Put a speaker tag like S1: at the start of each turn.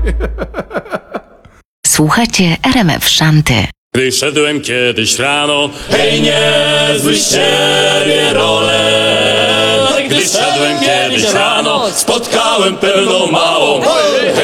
S1: Słuchacie RMF Szanty.
S2: Gdy szedłem kiedyś rano, hej, niezły z siebie rolę. Gdy szedłem kiedyś rano, spotkałem pewną małą.